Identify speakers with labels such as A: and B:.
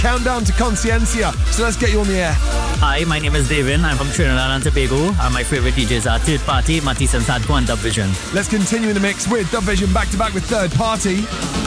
A: Countdown to Conciencia. So let's get you on the air.
B: Hi, my name is Devin. I'm from Trinidad and Tobago, and my favorite DJs are Third Party, Matisse and Sadko, and Dub Vision.
A: Let's continue in the mix with Dub Vision back to back with Third Party.